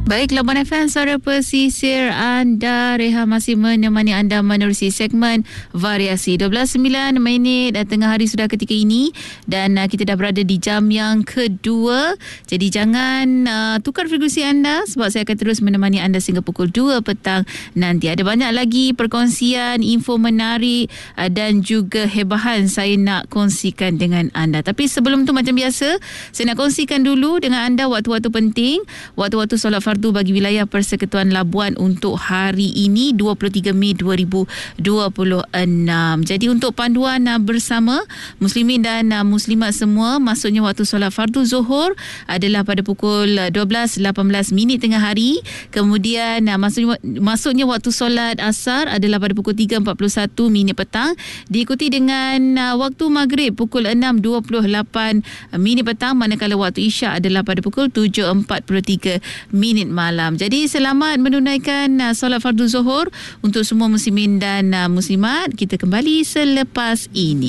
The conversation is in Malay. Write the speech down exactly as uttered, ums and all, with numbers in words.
Baik, Labuan F M, suara pesisir anda. Reha masih menemani anda menerusi segmen variasi. dua belas sembilan minit tengah hari sudah ketika ini dan uh, kita dah berada di jam yang kedua. Jadi jangan uh, tukar frekuensi anda sebab saya akan terus menemani anda sehingga pukul dua petang nanti. Ada banyak lagi perkongsian, info menarik uh, dan juga hebahan saya nak kongsikan dengan anda. Tapi sebelum tu, macam biasa, saya nak kongsikan dulu dengan anda waktu-waktu penting, waktu-waktu solat fardu bagi wilayah Persekutuan Labuan untuk hari ini dua puluh tiga Mei dua ribu dua puluh enam. Jadi untuk panduan uh, bersama muslimin dan uh, muslimat semua, maksudnya waktu solat fardu Zuhur adalah pada pukul dua belas lapan belas minit tengah hari. Kemudian uh, maksudnya, maksudnya waktu solat Asar adalah pada pukul tiga empat puluh satu minit petang, diikuti dengan uh, waktu Maghrib pukul enam dua puluh lapan minit petang, manakala waktu Isyak adalah pada pukul tujuh empat puluh tiga minit malam. Jadi selamat menunaikan uh, solat fardu Zuhur untuk semua muslimin dan uh, muslimat. Kita kembali selepas ini.